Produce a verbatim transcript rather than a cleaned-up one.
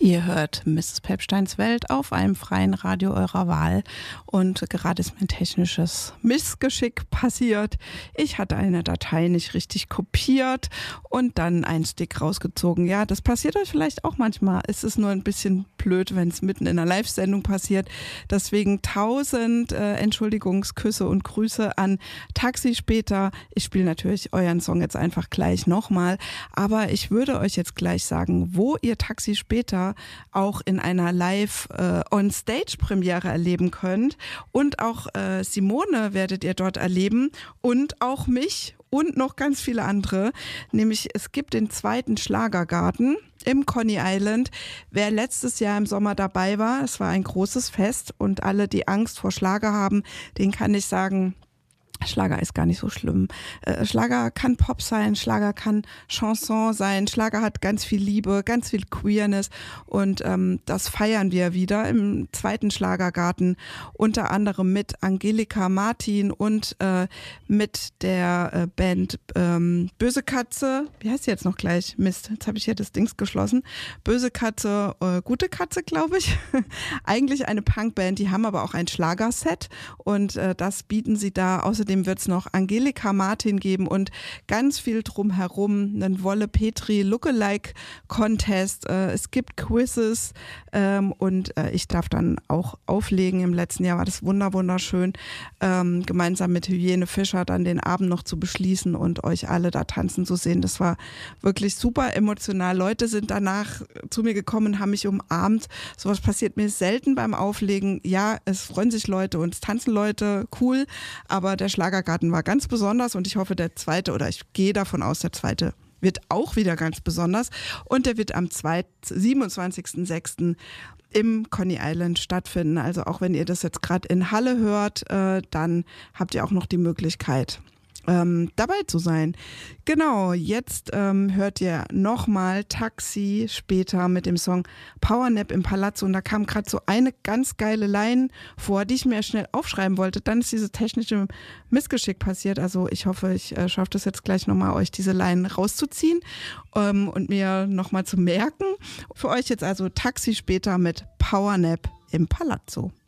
Ihr hört Misses Pepsteins Welt auf einem freien Radio eurer Wahl und gerade ist mir ein technisches Missgeschick passiert. Ich hatte eine Datei nicht richtig kopiert und dann einen Stick rausgezogen. Ja, das passiert euch vielleicht auch manchmal. Es ist nur ein bisschen blöd, wenn es mitten in einer Live-Sendung passiert. Deswegen tausend äh, Entschuldigungsküsse und Grüße an Taxi später. Ich spiele natürlich euren Song jetzt einfach gleich nochmal, aber ich würde euch jetzt gleich sagen, wo ihr Taxi später auch in einer Live-On-Stage-Premiere äh, erleben könnt. Und auch äh, Simone werdet ihr dort erleben und auch mich und noch ganz viele andere. Nämlich es gibt den zweiten Schlagergarten im Coney Island. Wer letztes Jahr im Sommer dabei war, es war ein großes Fest und alle, die Angst vor Schlager haben, denen kann ich sagen, Schlager ist gar nicht so schlimm. Äh, Schlager kann Pop sein, Schlager kann Chanson sein, Schlager hat ganz viel Liebe, ganz viel Queerness und ähm, das feiern wir wieder im zweiten Schlagergarten, unter anderem mit Angelika Martin und äh, mit der äh, Band ähm, Böse Katze, wie heißt sie jetzt noch gleich? Mist, jetzt habe ich hier das Dings geschlossen. Böse Katze, äh, Gute Katze, glaube ich. Eigentlich eine Punkband, die haben aber auch ein Schlagerset und äh, das bieten sie da. Außerdem wird es noch Angelika Martin geben und ganz viel drumherum, einen Wolle Petri Lookalike Contest, äh, es gibt Quizzes ähm, und äh, ich darf dann auch auflegen. Im letzten Jahr war das wunder wunderschön, ähm, gemeinsam mit Hygiene Fischer dann den Abend noch zu beschließen und euch alle da tanzen zu sehen. Das war wirklich super emotional. Leute sind danach zu mir gekommen und haben mich umarmt. Sowas passiert mir selten beim Auflegen. Ja, es freuen sich Leute und es tanzen Leute, cool, aber der Schlagergarten war ganz besonders und ich hoffe, der zweite, oder ich gehe davon aus, der zweite wird auch wieder ganz besonders und der wird am siebenundzwanzigsten sechsten im Coney Island stattfinden. Also auch wenn ihr das jetzt gerade in Halle hört, äh, dann habt ihr auch noch die Möglichkeit, Ähm, dabei zu sein. Genau, jetzt ähm, hört ihr nochmal Taxi später mit dem Song Powernap im Palazzo und da kam gerade so eine ganz geile Line vor, die ich mir schnell aufschreiben wollte. Dann ist dieses technische Missgeschick passiert. Also ich hoffe, ich äh, schaffe das jetzt gleich nochmal, euch diese Line rauszuziehen ähm, und mir nochmal zu merken. Für euch jetzt also Taxi später mit Powernap im Palazzo.